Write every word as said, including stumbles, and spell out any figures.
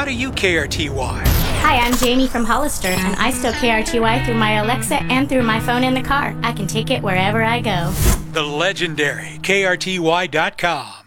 how do you K R T Y? Hi, I'm Jamie from Hollister, and I still K R T Y through my Alexa and through my phone in the car. I can take it wherever I go. The legendary K R T Y dot com.